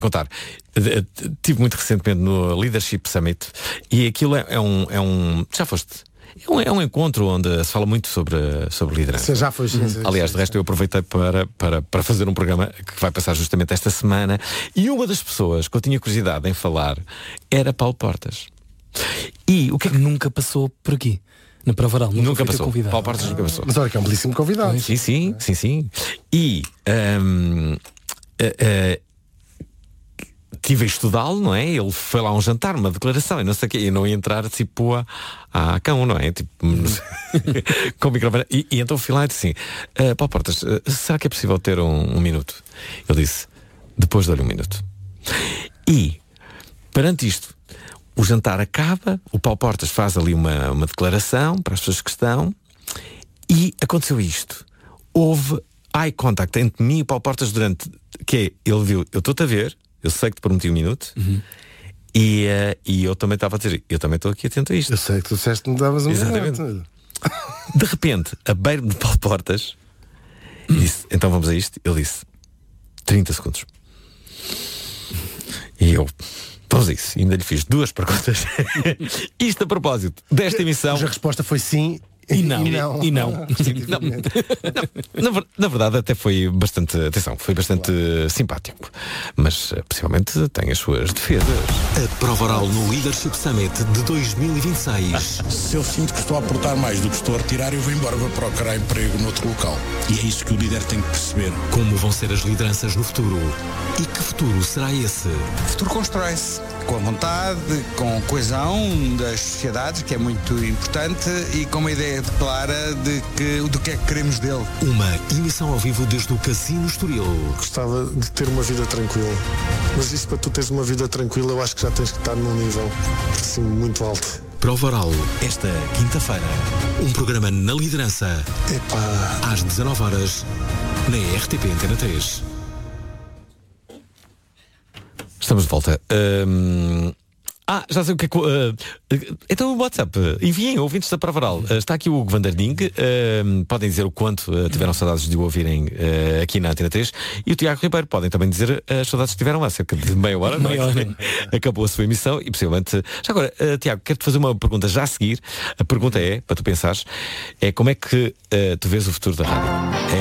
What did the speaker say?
contar. Estive muito recentemente no Leadership Summit e aquilo é um. Já foste? É um encontro onde se fala muito sobre liderança. Você já foi, sim. Aliás, de resto, eu aproveitei para fazer um programa que vai passar justamente esta semana. E uma das pessoas que eu tinha curiosidade em falar era Paulo Portas. E o que é que nunca passou por aqui? Na Prova Oral, nunca passou. Paulo Portas nunca passou. Mas olha que é um belíssimo convidado. Sim. E tive a estudá-lo, não é? Ele foi lá a um jantar, uma declaração e não sei o quê, e não ia entrar tipo a cão, não é? Tipo, com o microfone. E então fui lá e disse assim: Paulo Portas, será que é possível ter um minuto? Ele disse: depois dou-lhe um minuto. E perante isto, o jantar acaba, o Paulo Portas faz ali uma declaração para as pessoas que estão, e aconteceu isto. Houve eye contact entre mim e o Paulo Portas durante. Ele viu, eu estou-te a ver, eu sei que te prometi um minuto. E eu também estava a dizer, eu também estou aqui atento a isto. Eu sei que tu disseste que me davas um minuto. De repente, a beira de Paulo Portas e disse: então vamos a isto. Ele disse: 30 segundos. E eu: vamos a isso. E ainda lhe fiz 2 perguntas. Isto a propósito desta emissão. A resposta foi sim. E não. Na verdade até foi bastante, atenção, foi bastante simpático. Mas possivelmente tem as suas defesas. A Prova Oral no Leadership Summit de 2026. Se eu sinto que estou a aportar mais do que estou a retirar, eu vou embora, vou procurar emprego noutro local. E é isso que o líder tem que perceber. Como vão ser as lideranças no futuro? E que futuro será esse? O futuro constrói-se com a vontade, com a coesão das sociedades, que é muito importante, e com uma ideia clara do que é que queremos dele. Uma emissão ao vivo desde o Casino Estoril. Gostava de ter uma vida tranquila, mas isso, para tu teres uma vida tranquila, eu acho que já tens que estar num nível assim muito alto. Prova Oral, esta quinta-feira. Um programa na liderança. Às 19h, na RTP Antena 3. Estamos de volta. Já sei o que é que. Então o WhatsApp, enviem ouvintes da Prova Oral. Está aqui o Hugo Vanderding. Podem dizer o quanto tiveram saudades de o ouvirem aqui na Antena 3. E o Tiago Ribeiro podem também dizer as saudades que tiveram há cerca de meia hora. Acabou a sua emissão e possivelmente. Já agora, Tiago, quero-te fazer uma pergunta já a seguir. A pergunta é, para tu pensares, é como é que tu vês o futuro da rádio?